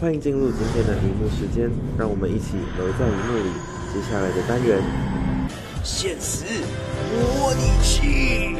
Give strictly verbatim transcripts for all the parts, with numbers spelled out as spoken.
欢迎进入今天的荧幕时间，让我们一起留在荧幕里。接下来的单元， 现实模拟器。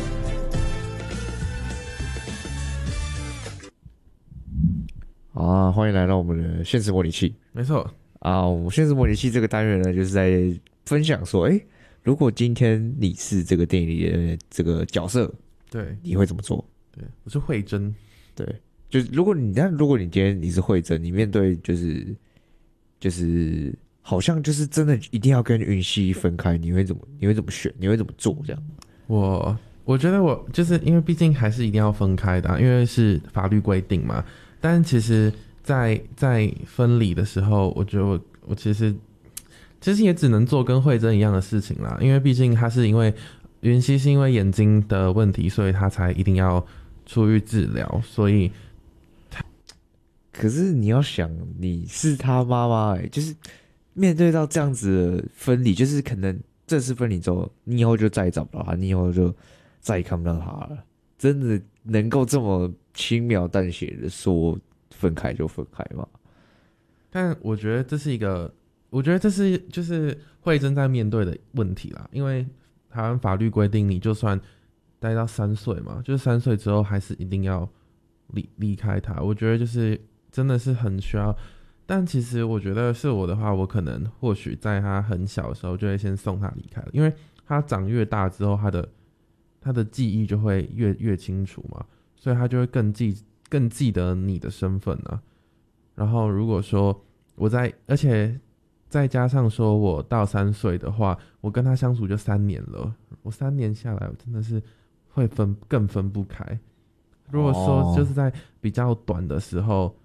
好啊，欢迎来到我们的现实模拟器。 没错啊，我们现实模拟器这个单元呢，就是在分享说，哎，如果今天你是这个电影里的这个角色， 对， 你会怎么做？ 对，我是慧珍。 对，就是如果你，但如果你今天你是慧珍，你面对就是就是好像就是真的一定要跟云溪分开，你会怎么你会怎么选？你会怎么做？这样？ 我我觉得我就是因为毕竟还是一定要分开的、啊，因为是法律规定嘛。但其实在，在在分离的时候，我觉得我我其实其实也只能做跟慧珍一样的事情啦，因为毕竟他是因为云溪是因为眼睛的问题，所以他才一定要出狱治疗，所以。 可是你要想，你是他妈妈哎，就是面对到这样子的分离，就是可能这次分离之后，你以后就再也找不到他，你以后就再也看不到他了。真的能够这么轻描淡写的说分开就分开吗？ 但我觉得这是一个，我觉得这是就是慧珍在面对的问题啦，因为台湾法律规定，你就算待到三岁嘛，就是三岁之后还是一定要离离开他。我觉得就是真的是很需要，但其实我觉得是我的话，我可能或许在他很小的时候就会先送他离开了，因为他长越大之后，他的他的记忆就会越越清楚嘛，所以他就会更记更记得你的身份啊。然后如果说我在，而且再加上说我到三岁的话，我跟他相处就三年了，我三年下来，我真的是会分更分不开。如果说就是在比较短的时候，